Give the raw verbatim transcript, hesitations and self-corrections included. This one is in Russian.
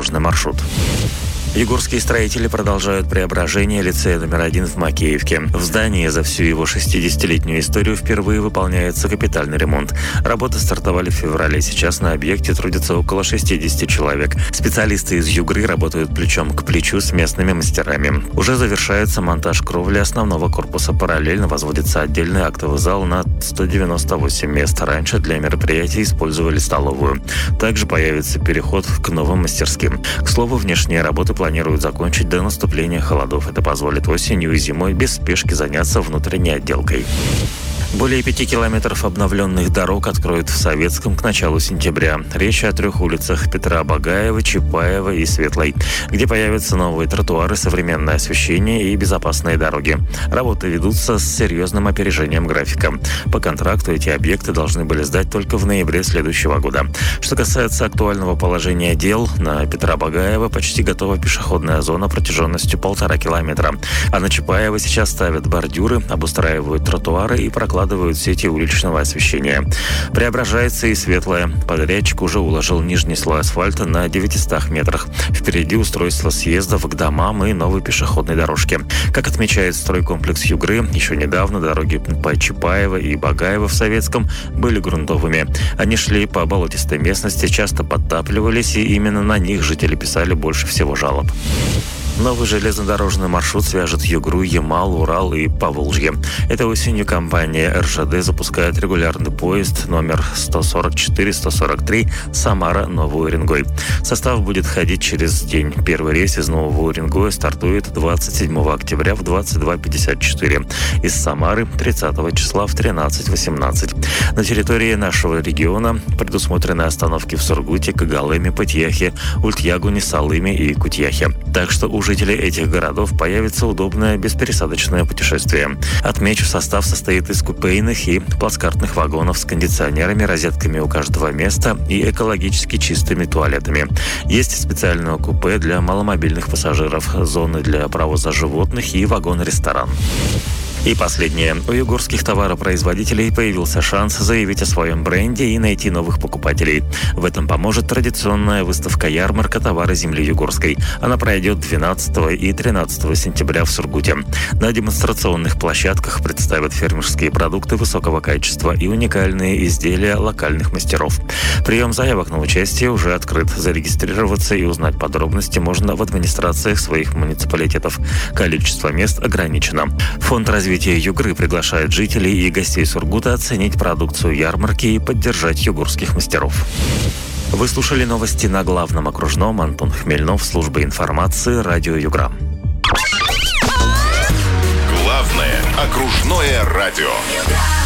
железнодорожный маршрут. Югорские строители продолжают преображение лицея номер один в Макеевке. В здании за всю его шестидесятилетнюю историю впервые выполняется капитальный ремонт. Работы стартовали в феврале. Сейчас на объекте трудятся около шестьдесят человек. Специалисты из Югры работают плечом к плечу с местными мастерами. Уже завершается монтаж кровли основного корпуса. Параллельно возводится отдельный актовый зал на сто девяносто восемь мест. Раньше для мероприятий использовали столовую. Также появится переход к новым мастерским. К слову, внешние работы планируют закончить до наступления холодов. Это позволит осенью и зимой без спешки заняться внутренней отделкой. Более пяти километров обновленных дорог откроют в Советском к началу сентября. Речь о трех улицах: Петра Багаева, Чапаева и Светлой, где появятся новые тротуары, современное освещение и безопасные дороги. Работы ведутся с серьезным опережением графика. По контракту эти объекты должны были сдать только в ноябре следующего года. Что касается актуального положения дел, на Петра Багаева почти готова пешеходная зона протяженностью полтора километра. А на Чапаева сейчас ставят бордюры, обустраивают тротуары и прокладывают сети уличного освещения. Преображается и Светлая. Подрядчик уже уложил нижний слой асфальта на девятистах метрах. Впереди устройство съездов к домам и новой пешеходной дорожки. Как отмечает стройкомплекс Югры, еще недавно дороги по Чапаева и Багаева в Советском были грунтовыми. Они шли по болотистой местности, часто подтапливались, и именно на них жители писали больше всего жалоб. Новый железнодорожный маршрут свяжет Югру, Ямал, Урал и Поволжье. Этой осенью компания эр жэ дэ запускает регулярный поезд номер сто сорок четыре сто сорок три Самара-Новый Уренгой. Состав будет ходить через день. Первый рейс из Нового Уренгоя стартует двадцать седьмого октября в двадцать два пятьдесят четыре. Из Самары тридцатого числа в тринадцать восемнадцать. На территории нашего региона предусмотрены остановки в Сургуте, Когалыме, Пытьяхе, Ультьягуне, Салыме и Кутьяхе. Так что у жителей этих городов появится удобное беспересадочное путешествие. Отмечу, состав состоит из купейных и плацкартных вагонов с кондиционерами, розетками у каждого места и экологически чистыми туалетами. Есть специальное купе для маломобильных пассажиров, зоны для провоза животных и вагон-ресторан. И последнее. У югорских товаропроизводителей появился шанс заявить о своем бренде и найти новых покупателей. В этом поможет традиционная выставка-ярмарка «Товары земли Югорской». Она пройдет двенадцатого и тринадцатого сентября в Сургуте. На демонстрационных площадках представят фермерские продукты высокого качества и уникальные изделия локальных мастеров. Прием заявок на участие уже открыт. Зарегистрироваться и узнать подробности можно в администрациях своих муниципалитетов. Количество мест ограничено. Фонд развития Югры приглашает жителей и гостей Сургута оценить продукцию ярмарки и поддержать югорских мастеров. Вы слушали новости на главном окружном. Антон Хмельнов, служба информации, радио Югра. Главное окружное радио.